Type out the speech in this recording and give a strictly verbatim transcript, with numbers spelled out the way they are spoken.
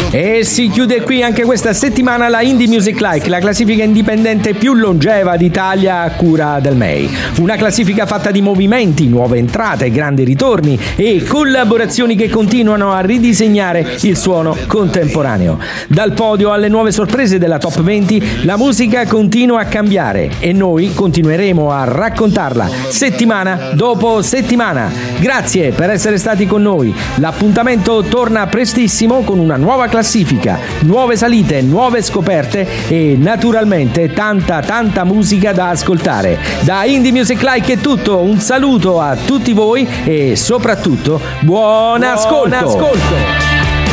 E si chiude qui anche questa settimana la Indie Music Like, la classifica indipendente più longeva d'Italia a cura del M E I. Una classifica fatta di movimenti, nuove entrate, grandi ritorni e collaborazioni che continuano a ridisegnare il suono contemporaneo. Dal podio alle nuove sorprese della Top venti, la musica continua a cambiare e noi continueremo a raccontarla settimana dopo settimana. Grazie per essere stati con noi. L'appuntamento torna prestissimo con una nuova classifica, nuove salite, nuove scoperte e naturalmente tanta tanta musica da ascoltare. Da Indie Music Like è tutto, un saluto a tutti voi e soprattutto buon ascolto! Buon ascolto.